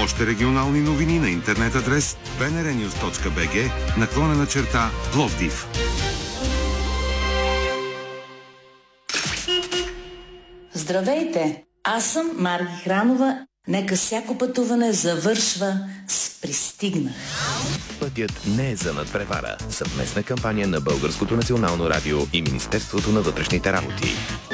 Още регионални новини на интернет адрес bnrnews.bg/Пловдив. Здравейте! Аз съм Марги Хранова. Нека всяко пътуване завършва с "Пристигнах". Пътят не е за надпревара. Съвместна кампания на Българското национално радио и Министерството на вътрешните работи.